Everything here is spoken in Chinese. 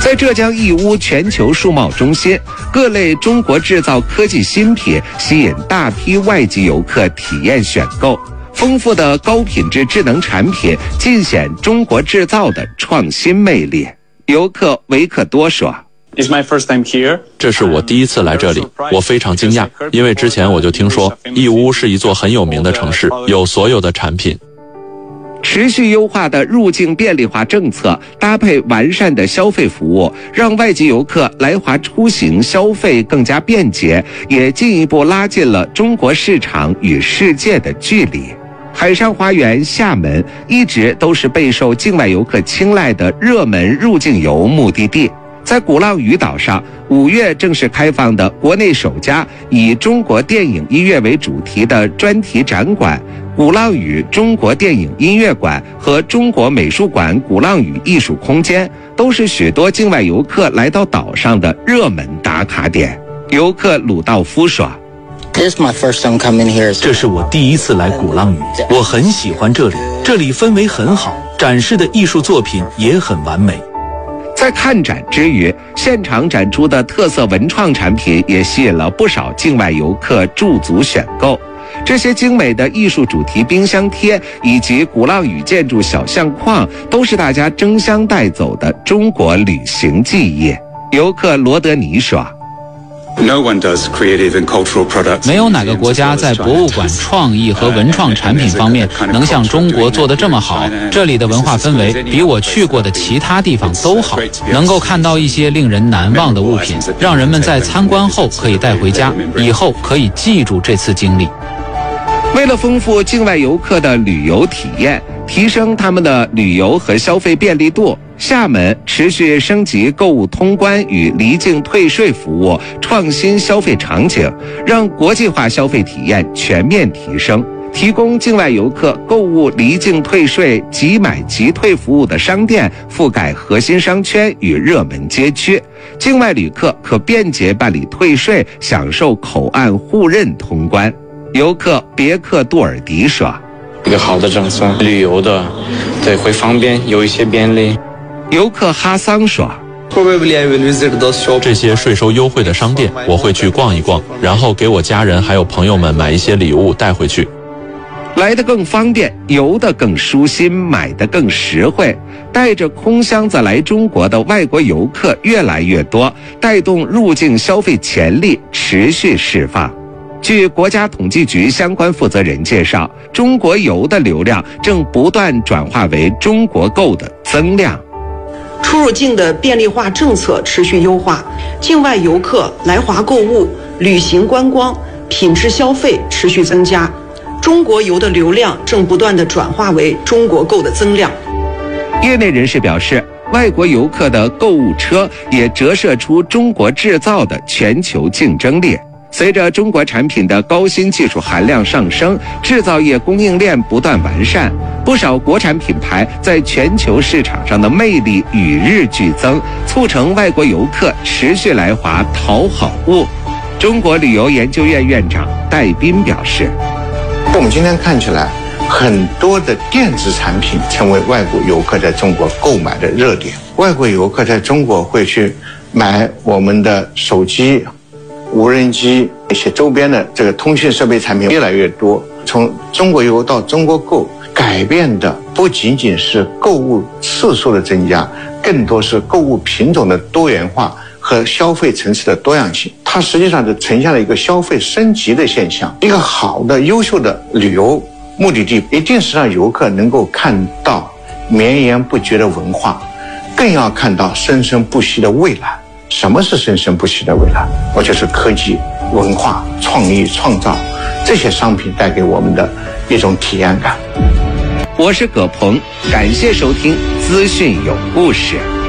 在浙江义乌全球数贸中心，各类中国制造科技新品吸引大批外籍游客体验选购。丰富的高品质智能产品尽显中国制造的创新魅力。游客维克多说， 这是我第一次来这里，我非常惊讶，因为之前我就听说义乌是一座很有名的城市，有所有的产品。 持续优化的入境便利化政策搭配完善的消费服务，让外籍游客来华出行消费更加便捷，也进一步拉近了中国市场与世界的距离。海上花园厦门一直都是备受境外游客青睐的热门入境游目的地。在鼓浪屿岛上，5月正式开放的国内首家以中国电影音乐为主题的专题展馆鼓浪屿中国电影音乐馆和中国美术馆鼓浪屿艺术空间，都是许多境外游客来到岛上的热门打卡点。游客鲁道夫说， 这是我第一次来鼓浪屿，我很喜欢这里，这里氛围很好，展示的艺术作品也很完美。 在看展之余，现场展出的特色文创产品也吸引了不少境外游客驻足选购。这些精美的艺术主题冰箱贴以及鼓浪屿建筑小相框，都是大家争相带走的中国旅行记忆。游客罗德尼说， 没有哪个国家在博物馆创意和文创产品方面能像中国做得这么好。这里的文化氛围比我去过的其他地方都好，能够看到一些令人难忘的物品，让人们在参观后可以带回家，以后可以记住这次经历。 为了丰富境外游客的旅游体验，提升他们的旅游和消费便利度，厦门持续升级购物通关与离境退税服务，创新消费场景，让国际化消费体验全面提升。提供境外游客购物离境退税、即买即退服务的商店覆盖核心商圈与热门街区，境外旅客可便捷办理退税，享受口岸互认通关。游客别克杜尔迪说， 一个好的政策，旅游的对会方便，有一些便利。 游客哈桑说， 这些税收优惠的商店我会去逛一逛，然后给我家人还有朋友们买一些礼物带回去。 来得更方便，游得更舒心，买得更实惠。带着空箱子来中国的外国游客越来越多，带动入境消费潜力持续释放。据国家统计局相关负责人介绍，中国游的流量正不断转化为中国购的增量。 出入境的便利化政策持续优化，境外游客来华购物、旅行观光、品质消费持续增加，中国游的流量正不断地转化为中国购的增量。 业内人士表示，外国游客的购物车也折射出中国制造的全球竞争力。随着中国产品的高新技术含量上升，制造业供应链不断完善，不少国产品牌在全球市场上的魅力与日俱增，促成外国游客持续来华淘好物。中国旅游研究院院长戴斌表示， 我们今天看起来，很多的电子产品成为外国游客在中国购买的热点。外国游客在中国会去买我们的手机、无人机，一些周边的这个通讯设备产品越来越多。从中国游到中国购，改变的不仅仅是购物次数的增加，更多是购物品种的多元化和消费层次的多样性。它实际上是呈现了一个消费升级的现象。一个好的优秀的旅游目的地，一定是让游客能够看到绵延不绝的文化，更要看到生生不息的未来。什么是生生不息的未来？我就是科技、文化、创意、创造这些商品带给我们的一种体验感。 我是葛鹏，感谢收听资讯有故事。